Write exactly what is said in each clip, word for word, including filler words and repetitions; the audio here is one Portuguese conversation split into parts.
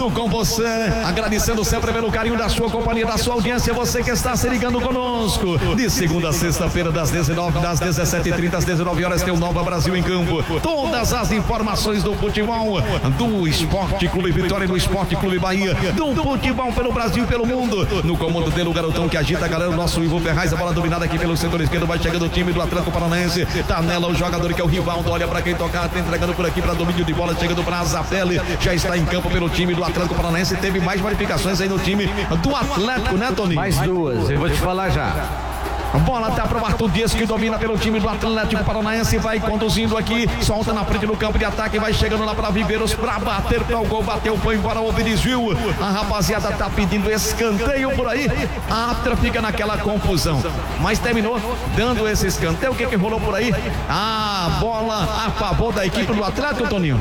junto com você, agradecendo sempre pelo carinho da sua companhia, da sua audiência, você que está se ligando conosco, de segunda a sexta-feira, das dezenove, das dezessete e trinta às dezenove horas, tem o Nova Brasil em campo, todas as informações do futebol, do Esporte Clube Vitória, do Esporte Clube Bahia, do futebol pelo Brasil e pelo mundo, no comando dele o garotão que agita a galera, o nosso Ivo Ferraz, a bola dominada aqui pelo setor esquerdo, vai chegando o time do Atlético Paranaense, tá nela o jogador que é o Rivaldo, olha pra quem tocar, tá entregando por aqui para domínio de bola, chegando pra Azapelli, já está em campo pelo time do Atlético Paranaense, teve mais modificações aí no time do Atlético, né, Toninho? Mais duas, eu vou te falar já. A bola tá para o Arthur Dias, que domina pelo time do Atlético Paranaense, vai conduzindo aqui, solta na frente do campo de ataque, vai chegando lá para Viveiros, para bater para o gol, bateu, foi embora o desvio, a rapaziada tá pedindo escanteio por aí, a árbitra fica naquela confusão, mas terminou dando esse escanteio. O que que rolou por aí? A bola a favor da equipe do Atlético, Toninho.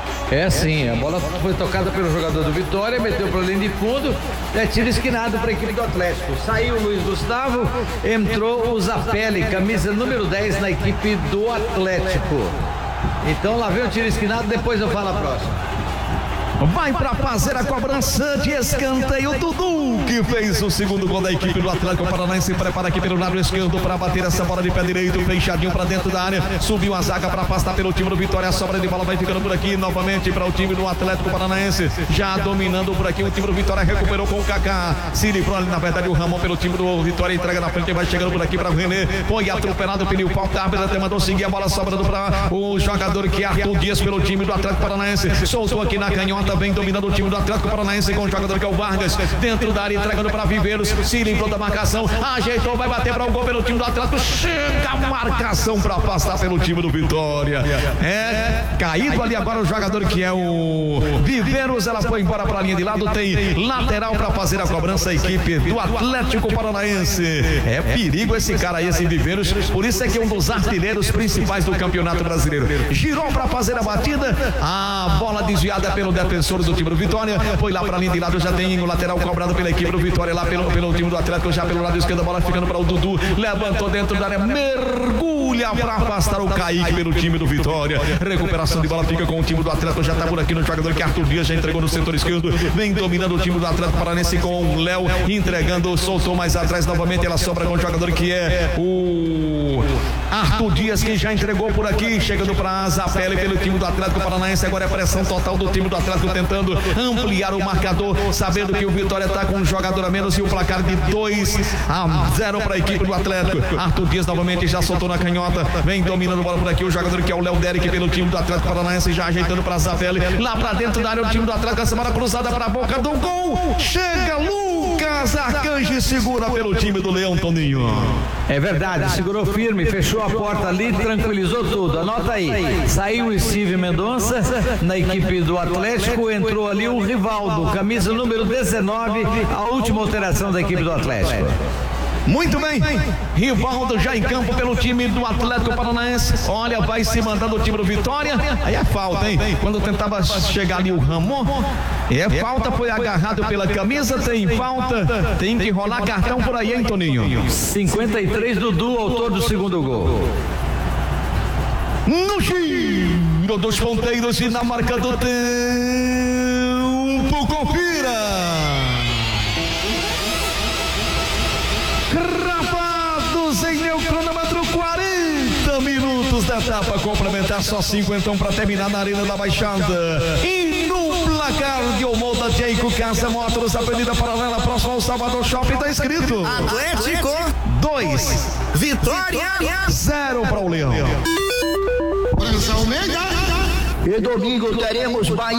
É sim, a bola foi tocada pelo jogador do Vitória, meteu para linha de fundo, é tiro esquinado para a equipe do Atlético. Saiu o Luiz Gustavo, entrou o Zapelli, camisa número dez na equipe do Atlético. Então lá vem o tiro esquinado, depois eu falo a próxima. Vai para fazer a cobrança de escanteio, Dudu, que fez o segundo gol da equipe do Atlético Paranaense, prepara aqui pelo lado esquerdo para bater essa bola de pé direito, fechadinho para dentro da área, subiu a zaga para afastar pelo time do Vitória, a sobra de bola vai ficando por aqui, novamente para o time do Atlético Paranaense, já dominando por aqui, o time do Vitória recuperou com o Kaká, se livrou ali, na verdade o Ramon pelo time do Vitória, entrega na frente, vai chegando por aqui para o René, foi atropelado, pediu falta, a árbitra até mandou seguir a bola, sobrando para o jogador que é Arthur Dias pelo time do Atlético Paranaense, soltou aqui na canhota, vem dominando o time do Atlético Paranaense com o jogador que é o Vargas, dentro da área, entregando para Viveiros, se livrou da marcação, ajeitou, vai bater para o gol pelo time do Atlético, chega a marcação para afastar pelo time do Vitória, é caído ali agora o jogador que é o Viveiros, ela foi embora para a linha de lado, tem lateral para fazer a cobrança, a equipe do Atlético Paranaense, é perigo esse cara aí, esse Viveiros, por isso é que é um dos artilheiros principais do Campeonato Brasileiro, girou para fazer a batida, a bola desviada pelo defensor do time do Vitória, foi lá para a linha de lado, já tem o lateral cobrado pela equipe do Vitória, lá pelo, pelo time do Atlético, já pelo lado esquerdo, a bola ficando para o Dudu, levantou dentro da área, mergulha para afastar o Kaique pelo time do Vitória, recuperação de bola fica com o time do Atlético, já está por aqui no jogador que Arthur Dias, já entregou no setor esquerdo, vem dominando o time do Atlético Paranaense com o Léo, entregando, soltou mais atrás novamente, ela sobra com o jogador que é o Arthur Dias, que já entregou por aqui, chegando para a Zapelli pelo time do Atlético Paranaense, agora é pressão total do time do Atlético, tentando ampliar o marcador, sabendo que o Vitória está com um jogador a menos e o placar de dois a zero para a equipe do Atlético. Arthur Dias novamente já soltou na canhota, vem dominando a bola por aqui, o jogador que é o Léo Derek pelo time do Atlético Paranaense, já ajeitando para a Zapelli, lá para dentro da área o time do Atlético, a semana cruzada para a boca do gol, chega Lucas Arcanjo, segura pelo time do Leão, Toninho. É verdade, segurou firme, fechou a porta ali, tranquilizou tudo, anota aí, saiu o Steve Mendonça na equipe do Atlético, entrou ali o Rivaldo, camisa número dezenove, a última alteração da equipe do Atlético. Muito bem, Rivaldo já em campo pelo time do Atlético Paranaense, olha, vai se mandando o time do Vitória, aí é falta, hein, quando tentava chegar ali o Ramon, é falta, foi agarrado pela camisa, tem falta, tem que rolar cartão por aí, hein, Toninho? cinquenta e três, Dudu, autor do segundo gol. No giro dos ponteiros e na marca do tempo, confira! Cravados em meu cronômetro, quarenta minutos da etapa complementar, só cinquenta para terminar na Arena da Baixada. E no placar de Omoda Jeico Casa Motors, Avenida Paralela, próximo ao Salvador Shopping, tá escrito Atlético dois, Vitória zero para o Leão. E domingo teremos Bahia.